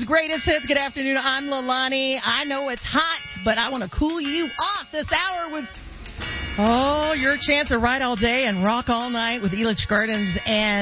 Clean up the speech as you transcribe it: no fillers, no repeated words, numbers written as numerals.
America's greatest hits. Good afternoon. I'm Lalani. I know it's hot, but I want to cool you off this hour with, your chance to ride all day and rock all night with Elitch Gardens and